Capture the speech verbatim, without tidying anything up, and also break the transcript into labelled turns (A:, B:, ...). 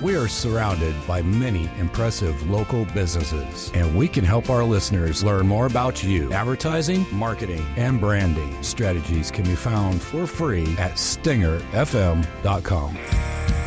A: We are surrounded by many impressive local businesses, and we can help our listeners learn more about you. Advertising, marketing, and branding strategies can be found for free at stinger f m dot com.